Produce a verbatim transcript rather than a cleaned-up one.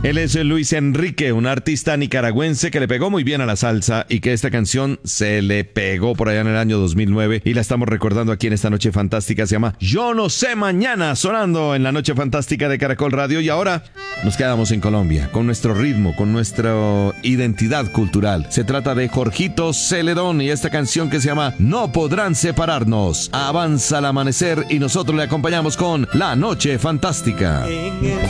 Él es Luis Enrique, un artista nicaragüense que le pegó muy bien a la salsa y que esta canción se le pegó por allá en el año dos mil nueve y la estamos recordando aquí en esta Noche Fantástica. Se llama Yo No Sé Mañana, sonando en la Noche Fantástica de Caracol Radio. Y ahora nos quedamos en Colombia, con nuestro ritmo, con nuestra identidad cultural. Se trata de Jorgito Celedón y esta canción que se llama No Podrán Separarnos. Avanza el amanecer y nosotros le acompañamos con La Noche Fantástica.